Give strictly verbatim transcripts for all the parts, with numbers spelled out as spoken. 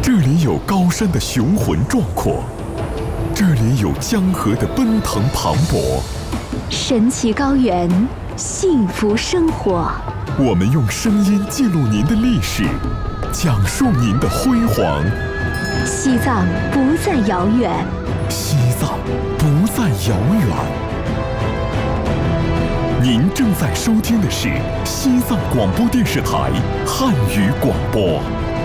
这里有高山的雄浑壮阔，这里有江河的奔腾磅礴， 神奇高原，幸福生活。 我们用声音记录您的历史，讲述您的辉煌。 西藏不再遥远， 西藏不再遥远。您正在收听的是西藏广播电视台汉语广播。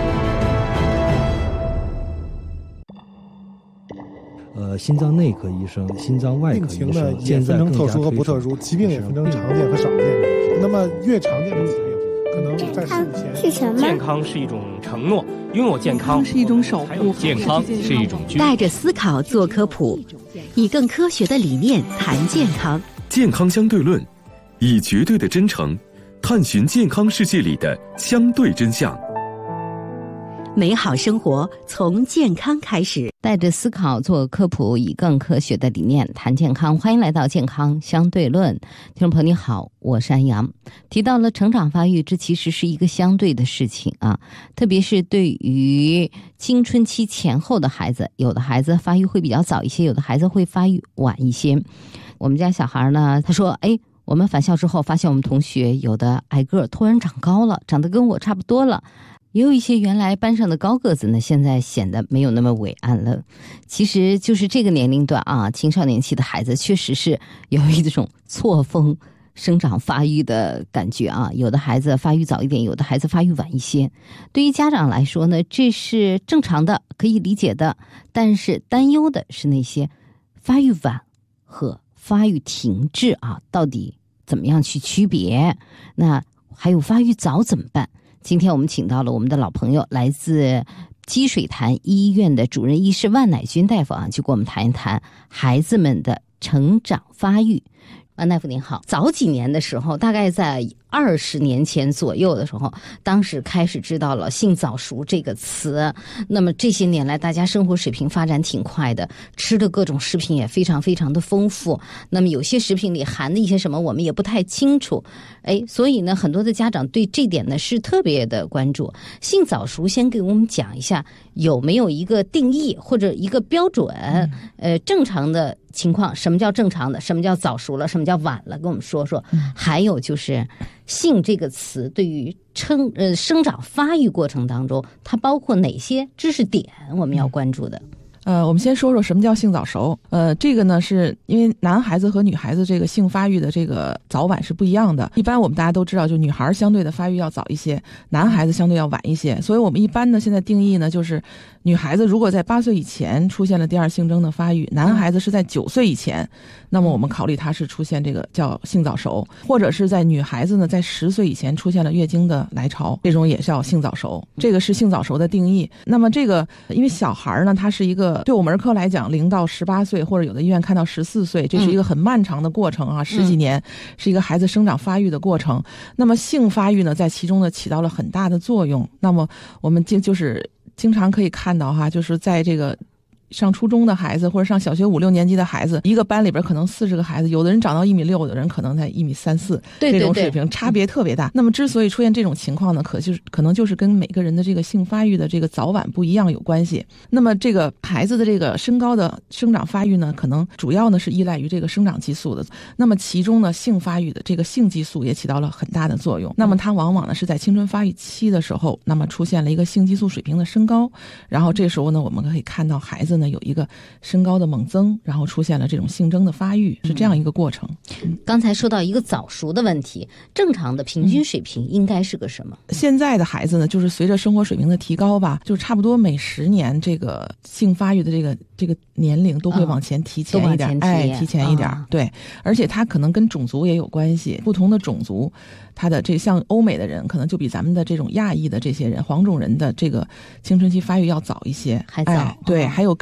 呃，心脏内科医生、心脏外科医生， 病情呢也分成特殊和不特殊，疾病也分成常见和少见的。那么越常见的疾病，可能在十五前。 是什么？ 健康是一种承诺，拥有健康是一种守护， 健康是一种带着思考做科普，以更科学的理念谈健康。 健康相对论，以绝对的真诚探寻健康世界里的相对真相。 美好生活从健康开始， 带着思考做科普，以更科学的理念谈健康。欢迎来到健康相对论，听众朋友你好，我是安阳。提到了成长发育，这其实是一个相对的事情啊，特别是对于青春期前后的孩子，有的孩子发育会比较早一些，有的孩子会发育晚一些。我们家小孩呢，他说哎，我们返校之后发现我们同学有的矮个突然长高了，长得跟我差不多了，也有一些原来班上的高个子呢，现在显得没有那么伟岸了。其实就是这个年龄段啊，青少年期的孩子确实是有一种错峰生长发育的感觉啊，有的孩子发育早一点，有的孩子发育晚一些。对于家长来说呢，这是正常的，可以理解的，但是担忧的是那些发育晚和发育停滞啊，到底怎么样去区别？那还有发育早怎么办？今天我们请到了我们的老朋友，来自积水潭医院的主任医师万乃军大夫啊，就跟我们谈一谈孩子们的成长发育。万大夫您好，早几年的时候，大概在二十年前左右的时候，当时开始知道了性早熟这个词。那么这些年来，大家生活水平发展挺快的，吃的各种食品也非常非常的丰富。那么有些食品里含的一些什么，我们也不太清楚。哎，所以呢，很多的家长对这点呢是特别的关注。性早熟，先给我们讲一下有没有一个定义或者一个标准？嗯、呃，正常的情况，什么叫正常的？什么叫早熟了？什么叫晚了？跟我们说说。嗯、还有就是性这个词对于生呃生长发育过程当中，它包括哪些知识点我们要关注的？ 呃，我们先说说什么叫性早熟。呃，这个呢，是因为男孩子和女孩子这个性发育的这个早晚是不一样的。一般我们大家都知道，就女孩相对的发育要早一些，男孩子相对要晚一些。所以我们一般呢，现在定义呢，就是女孩子如果在八岁以前出现了第二性征的发育，男孩子是在九岁以前，那么我们考虑他是出现这个叫性早熟，或者是在女孩子呢在十岁以前出现了月经的来潮，这种也叫性早熟。这个是性早熟的定义。那么这个因为小孩呢，他是一个对我们儿科来讲，零到十八岁，或者有的医院看到十四岁，这是一个很漫长的过程啊，嗯、十几年是一个孩子生长发育的过程。那么性发育呢，在其中呢起到了很大的作用。那么我们就就是经常可以看到哈，就是在这个上初中的孩子或者上小学五六年级的孩子，一个班里边可能四十个孩子，有的人长到一米六，有的人可能在一米三四，这种水平差别特别大。那么之所以出现这种情况呢，可就是可能就是跟每个人的这个性发育的这个早晚不一样有关系。那么这个孩子的这个身高的生长发育呢，可能主要呢是依赖于这个生长激素的。那么其中呢，性发育的这个性激素也起到了很大的作用。那么它往往呢是在青春发育期的时候，那么出现了一个性激素水平的升高，然后这时候呢，我们可以看到孩子呢有一个身高的猛增，然后出现了这种性征的发育，是这样一个过程。 嗯、刚才说到一个早熟的问题，正常的平均水平应该是个什么？ 嗯、现在的孩子呢，就是随着生活水平的提高吧，就是差不多每十年这个性发育的这个这个年龄都会往前提前一点，哦、哎，提前一点，哦、对，而且它可能跟种族也有关系，不同的种族，它的这像欧美的人，可能就比咱们的这种亚裔的这些人，黄种人的这个青春期发育要早一些， 还早， 哎、对。还有跟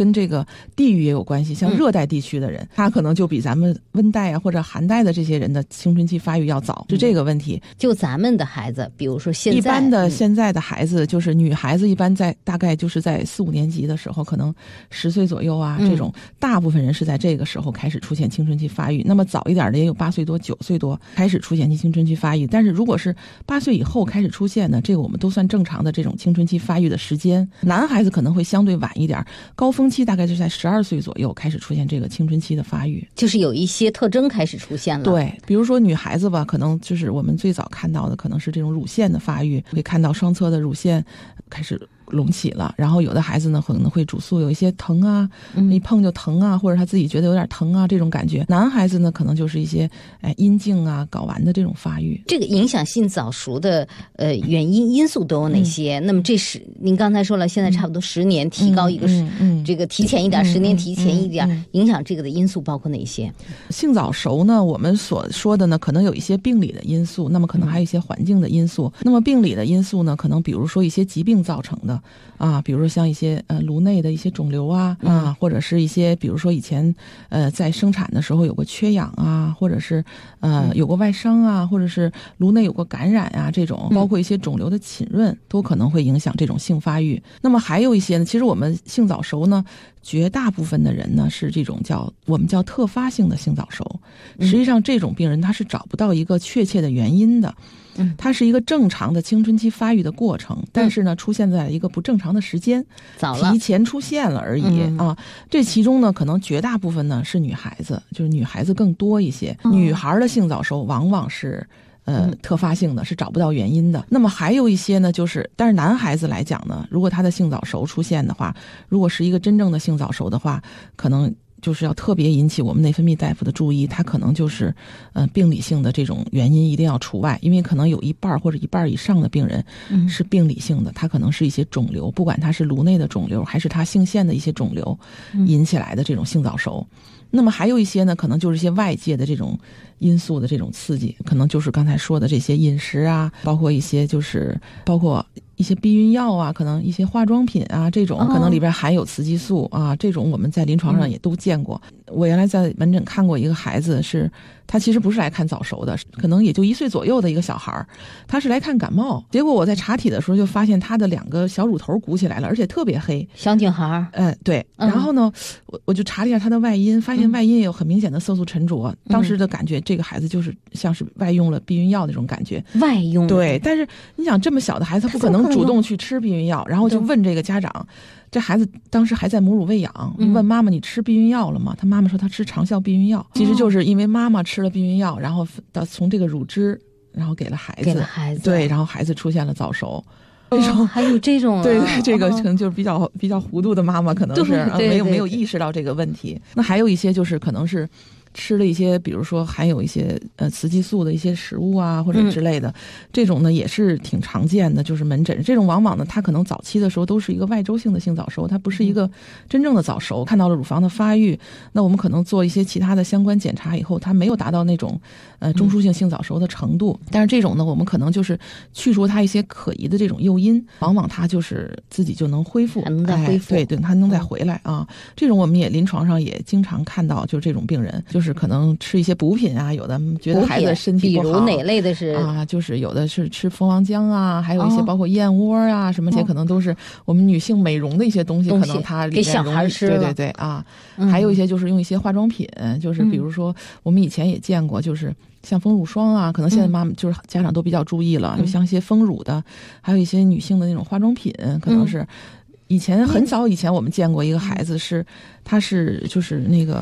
跟这个地域也有关系，像热带地区的人，嗯、他可能就比咱们温带啊或者寒带的这些人的青春期发育要早，是这个问题。 就咱们的孩子，比如说现在一般的现在的孩子，就是女孩子一般在大概就是在四五年级的时候，可能十岁左右啊， 嗯、 这种大部分人是在这个时候开始出现青春期发育。那么早一点的也有八岁多、九岁多开始出现青春期发育。但是如果是八岁以后开始出现呢，这个我们都算正常的这种青春期发育的时间。男孩子可能会相对晚一点，高峰期大概就在十二岁左右开始出现这个青春期的发育， 就是有一些特征开始出现了。 对，比如说女孩子吧，可能就是我们最早看到的可能是这种乳腺的发育，会看到双侧的乳腺开始隆起了，然后有的孩子呢可能会主诉有一些疼啊， 嗯、 一碰就疼啊，或者他自己觉得有点疼啊这种感觉。男孩子呢可能就是一些哎阴茎啊睾丸的这种发育。 这个影响性早熟的呃原因因素都有哪些？嗯、那么这是您刚才说了，现在差不多十年提高一个、嗯嗯、这个提前一点，十、嗯、年提前一点、嗯嗯，影响这个的因素包括哪些？ 性早熟呢，我们所说的呢可能有一些病理的因素，那么可能还有一些环境的因素。嗯、那么病理的因素呢，可能比如说一些疾病造成的。啊，比如说像一些呃颅内的一些肿瘤啊，啊， 嗯、 或者是一些比如说以前呃在生产的时候有过缺氧啊，或者是呃有过外伤啊，或者是颅内有过感染啊，这种包括一些肿瘤的浸润，都可能会影响这种性发育。那么还有一些呢，其实我们性早熟呢，绝大部分的人呢是这种叫我们叫特发性的性早熟。实际上这种病人他是找不到一个确切的原因的。它是一个正常的青春期发育的过程，但是呢，出现在一个不正常的时间， 早了， 提前出现了而已、嗯、啊。这其中呢，可能绝大部分呢是女孩子，就是女孩子更多一些。嗯、女孩的性早熟往往是呃特发性的，是找不到原因的。那么还有一些呢，就是但是男孩子来讲呢，如果他的性早熟出现的话，如果是一个真正的性早熟的话，可能就是要特别引起我们内分泌大夫的注意，它可能就是呃病理性的这种原因一定要除外，因为可能有一半或者一半以上的病人是病理性的，它可能是一些肿瘤，不管它是颅内的肿瘤还是它性腺的一些肿瘤引起来的这种性早熟。那么还有一些呢，可能就是一些外界的这种因素的这种刺激，可能就是刚才说的这些饮食啊，包括一些就是包括一些避孕药啊，可能一些化妆品啊，这种可能里边含有雌激素啊，这种我们在临床上也都见过。我原来在门诊看过一个孩子，是他其实不是来看早熟的，可能也就一岁左右的一个小孩，他是来看感冒。结果我在查体的时候就发现他的两个小乳头鼓起来了，而且特别黑。 小女孩， 嗯，对。然后呢，我我就查了一下他的外阴，发现外阴也有很明显的色素沉着。当时的感觉，这个孩子就是像是外用了避孕药那种感觉。 外用， 对。但是你想，这么小的孩子，他不可能主动去吃避孕药，然后就问这个家长。这孩子当时还在母乳喂养，问妈妈你吃避孕药了吗？他妈妈说他吃长效避孕药，其实就是因为妈妈吃了避孕药，然后到从这个乳汁，然后给了孩子， 给了孩子， 对，然后孩子出现了早熟。 这种、哦、还有这种、啊， 对对，这个可能就是比较、哦、比较糊涂的妈妈，可能是对对对没有没有意识到这个问题。那还有一些就是可能是。吃了一些比如说含有一些呃雌激素的一些食物啊或者之类的、嗯、这种呢也是挺常见的，就是门诊这种往往呢它可能早期的时候都是一个外周性的性早熟，它不是一个真正的早熟。看到了乳房的发育，那我们可能做一些其他的相关检查以后，它没有达到那种呃中枢性性早熟的程度、嗯、但是这种呢我们可能就是去除它一些可疑的这种诱因，往往它就是自己就能恢复， 还能再恢复、 哎、对对，它能再回来啊、嗯。这种我们也临床上也经常看到，就是这种病人就是可能吃一些补品啊，有的觉得孩子身体不好， 比如哪类的是啊，就是有的是吃蜂王浆啊，还有一些包括燕窝啊、哦、什么，这可能都是我们女性美容的一些东西， 东西可能它里面给小孩吃了，对对对啊、嗯，还有一些就是用一些化妆品，就是比如说我们以前也见过，就是像丰乳霜啊，可能现在妈妈就是家长都比较注意了，就、嗯、像一些丰乳的，还有一些女性的那种化妆品，可能是。嗯以前很早以前我们见过一个孩子是，他是就是那个